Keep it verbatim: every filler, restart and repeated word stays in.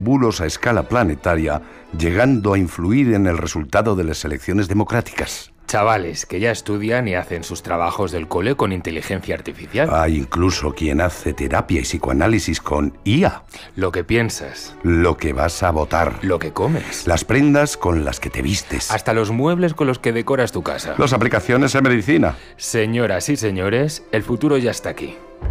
bulos a escala planetaria, llegando a influir en el resultado de las elecciones democráticas. Chavales que ya estudian y hacen sus trabajos del cole con inteligencia artificial. Hay incluso quien hace terapia y psicoanálisis con I A. Lo que piensas. Lo que vas a votar. Lo que comes. Las prendas con las que te vistes. Hasta los muebles con los que decoras tu casa. Las aplicaciones en medicina. Señoras y señores, el futuro ya está aquí.